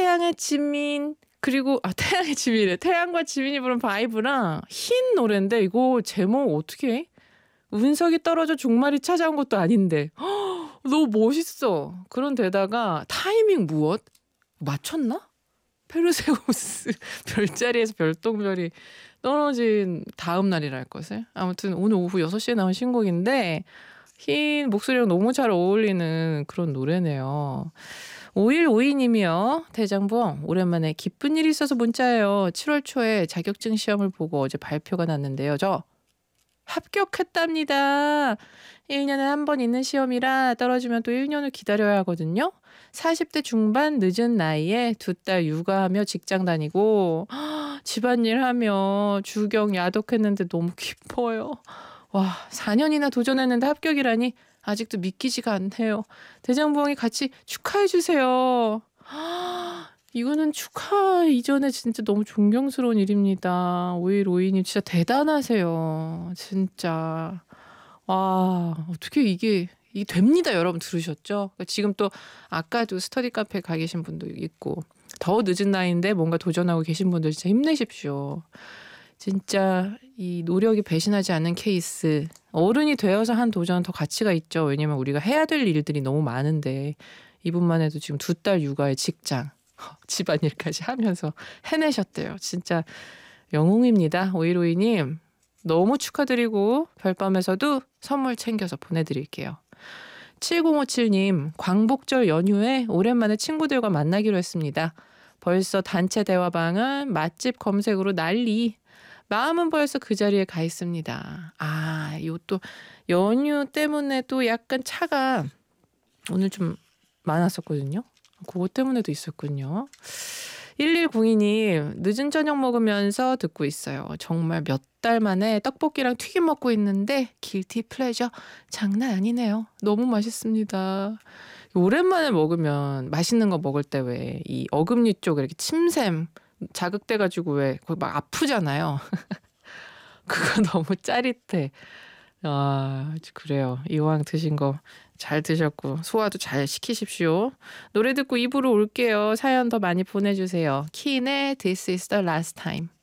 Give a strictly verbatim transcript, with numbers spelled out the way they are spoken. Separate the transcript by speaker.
Speaker 1: 태양의 지민 그리고 아 태양의 지민이래. 태양과 지민이 부른 바이브랑 흰 노래인데 이거 제목 어떻게 해? 운석이 떨어져 종말이 찾아온 것도 아닌데 허, 너무 멋있어. 그런 데다가 타이밍 무엇? 맞췄나? 페르세우스 별자리에서 별똥별이 떨어진 다음 날이랄 것을. 아무튼 오늘 오후 여섯 시에 나온 신곡인데 흰 목소리랑 너무 잘 어울리는 그런 노래네요. 오일오이 님이요. 대장봉 오랜만에 기쁜 일이 있어서 문자예요. 칠월 초에 자격증 시험을 보고 어제 발표가 났는데요. 저 합격했답니다. 일 년에 한 번 있는 시험이라 떨어지면 또 일 년을 기다려야 하거든요. 사십 대 중반 늦은 나이에 두 딸 육아하며 직장 다니고 집안일 하며 주경 야독했는데 너무 기뻐요. 와, 사 년이나 도전했는데 합격이라니 아직도 믿기지가 않네요. 대장부엉이 같이 축하해 주세요. 이거는 축하 이전에 진짜 너무 존경스러운 일입니다. 오일오이 님 진짜 대단하세요. 진짜. 와, 어떻게 이게 이게 됩니다. 여러분 들으셨죠? 지금 또 아까도 스터디 카페 가 계신 분도 있고 더 늦은 나이인데 뭔가 도전하고 계신 분들 진짜 힘내십시오. 진짜 이 노력이 배신하지 않는 케이스. 어른이 되어서 한 도전은 더 가치가 있죠. 왜냐면 우리가 해야 될 일들이 너무 많은데 이분만 해도 지금 두 딸 육아에 직장, 집안일까지 하면서 해내셨대요. 진짜 영웅입니다. 오일오이 님 너무 축하드리고 별밤에서도 선물 챙겨서 보내드릴게요. 칠공오칠 님 광복절 연휴에 오랜만에 친구들과 만나기로 했습니다. 벌써 단체 대화방은 맛집 검색으로 난리. 마음은 벌써 그 자리에 가 있습니다. 아, 이것도 연휴 때문에 또 약간 차가 오늘 좀 많았었거든요. 그것 때문에도 있었군요. 일일공이 님 늦은 저녁 먹으면서 듣고 있어요. 정말 몇 달 만에 떡볶이랑 튀김 먹고 있는데 길티 플레저 장난 아니네요. 너무 맛있습니다. 오랜만에 먹으면 맛있는 거 먹을 때 왜 이 어금니 쪽에 이렇게 침샘 자극돼가지고 왜 거기 막 아프잖아요. 그거 너무 짜릿해. 아, 그래요. 이왕 드신 거 잘 드셨고 소화도 잘 시키십시오. 노래 듣고 입으로 올게요. 사연 더 많이 보내주세요. 키인의 This is the last time.